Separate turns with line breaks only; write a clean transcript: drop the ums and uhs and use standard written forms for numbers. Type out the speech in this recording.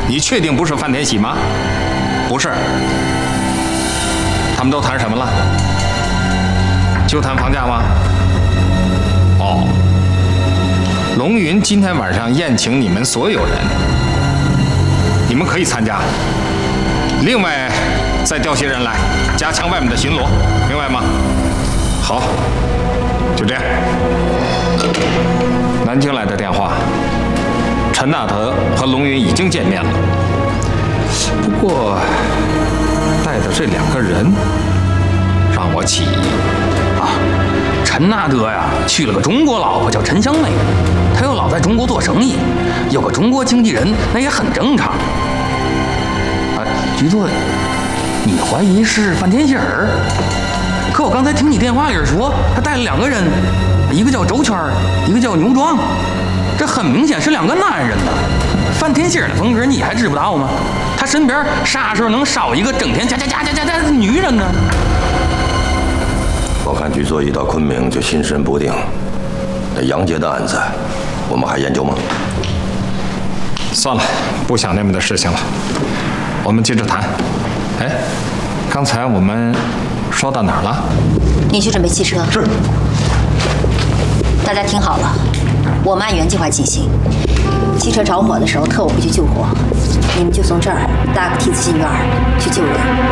你确定不是范天喜吗？不是。他们都谈什么了？就谈房价吗？哦。龙云今天晚上宴请你们所有人，你们可以参加。另外，再调些人来，加强外面的巡逻，明白吗？好，就这样。南京来的电话，陈大德和龙云已经见面了。不过，带的这2个人让我起疑
啊。陈大德呀，娶了个中国老婆叫陈香梅，他又老在中国做生意，有个中国经纪人那也很正常。啊，局座，你怀疑是范天喜儿？可我刚才听你电话里说，他带了2个人，一个叫周圈，一个叫牛壮，这很明显是2个男人呢。范天喜儿的风格你还知不道吗？他身边啥时候能少一个整天加的女人呢？
我看局座一到昆明就心神不定。那杨杰的案子，我们还研究吗？
算了，不想那么的事情了。我们接着谈。哎，刚才我们说到哪儿了？
你去准备汽车。
是。
大家听好了，我们按原计划进行。汽车着火的时候，特务会去救火，你们就从这儿搭个梯子进院去救人。